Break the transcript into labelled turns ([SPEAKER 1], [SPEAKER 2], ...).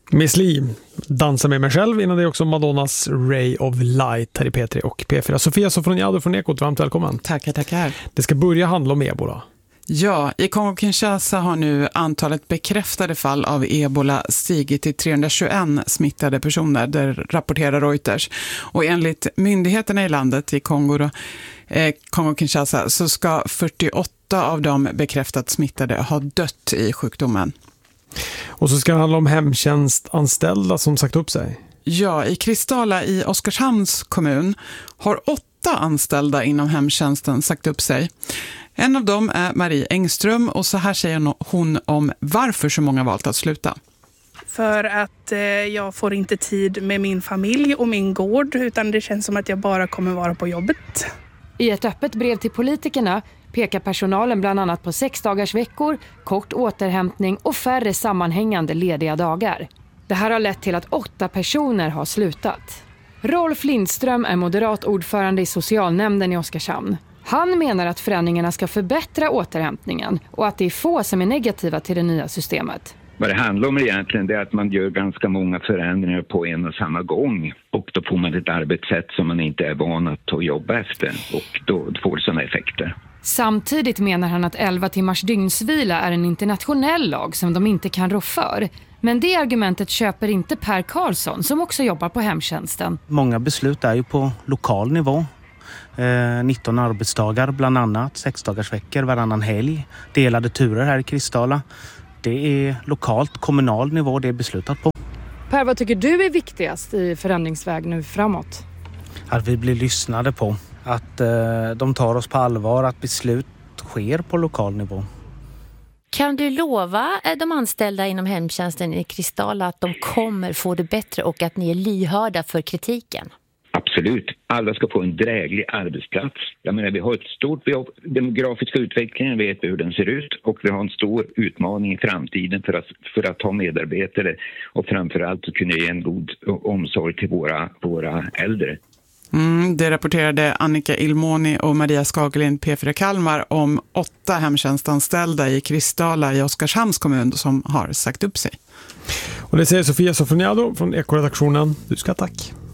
[SPEAKER 1] Miss Li, Dansa med mig själv, innan det är också Madonnas Ray of Light här i P3 och P4. Sofia Sofroniado från Ekot, varmt välkommen.
[SPEAKER 2] Tackar.
[SPEAKER 1] Det ska börja handla om ebola.
[SPEAKER 2] Ja, i Kongo-Kinshasa har nu antalet bekräftade fall av ebola stigit till 321 smittade personer, där rapporterar Reuters. Och enligt myndigheterna i landet i Kongo-Kinshasa så ska 48 av de bekräftat smittade ha dött i sjukdomen.
[SPEAKER 1] Och så ska det handla om hemtjänstanställda som sagt upp sig.
[SPEAKER 2] Ja, i Kristala i Oskarshamns kommun har 8 anställda inom hemtjänsten sagt upp sig. En av dem är Marie Engström och så här säger hon om varför så många valt att sluta.
[SPEAKER 3] För att jag får inte tid med min familj och min gård, utan det känns som att jag bara kommer vara på jobbet.
[SPEAKER 4] I ett öppet brev till politikerna pekar personalen bland annat på 6 dagars veckor, kort återhämtning och färre sammanhängande lediga dagar. Det här har lett till att 8 personer har slutat. Rolf Lindström är moderat ordförande i socialnämnden i Oskarshamn. Han menar att förändringarna ska förbättra återhämtningen och att det är få som är negativa till det nya systemet.
[SPEAKER 5] Vad det handlar om egentligen är att man gör ganska många förändringar på en och samma gång. Och då får man ett arbetssätt som man inte är van att jobba efter, och då får det sådana effekter.
[SPEAKER 4] Samtidigt menar han att 11 timmars dygnsvila är en internationell lag som de inte kan rå för. Men det argumentet köper inte Per Karlsson som också jobbar på hemtjänsten.
[SPEAKER 6] Många beslut är ju på lokal nivå. 19 arbetsdagar bland annat, 6 dagars veckor varannan helg, delade turer här i Kristala. Det är lokalt, kommunal nivå det är beslutat på.
[SPEAKER 4] Per, vad tycker du är viktigast i förändringsväg nu framåt?
[SPEAKER 6] Att vi blir lyssnade på, att de tar oss på allvar, att beslut sker på lokal nivå.
[SPEAKER 7] Kan du lova de anställda inom hemtjänsten i Kristala att de kommer få det bättre och att ni är lyhörda för kritiken?
[SPEAKER 5] Absolut. Alla ska få en dräglig arbetsplats. Jag menar, vi har demografiska utvecklingen, vet hur den ser ut, och vi har en stor utmaning i framtiden för att ha medarbetare och framförallt att kunna ge en god omsorg till våra äldre.
[SPEAKER 2] Det rapporterade Annika Ilmoni och Maria Skagelin P4 Kalmar om 8 hemtjänstanställda i Kristala i Oskarshamns kommun som har sagt upp sig.
[SPEAKER 1] Och det säger Sofia Sofroniado från Ekoredaktionen. Du ska tack.